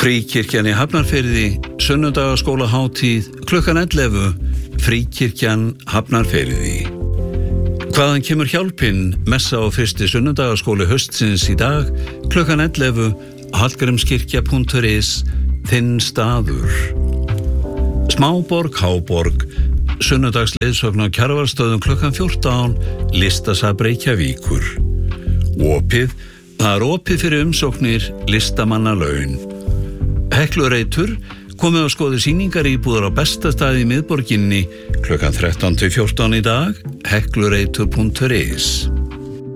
Fríkirkjan í Hafnarfirði, sunnudagaskólahátíð klukkan 11, Fríkirkjan Hafnarfirði. Hvaðan kemur hjálpin? Messa á fyrsti sunnudagaskóli haustsins í dag, klukkan 11, hallgrímskirkja.is, þinn staður. Smáborg, Háborg, sunnudagsleiðsögn á Kjarvalsstöðum klukkan 14, listasafn Reykjavíkur. Opið, það opið fyrir umsóknir, listamannalaun. Heklureitur, komið að skoða sýningar íbúðar á besta staði í miðborginni klukkan 13 til 14 í dag, heklureitur.is.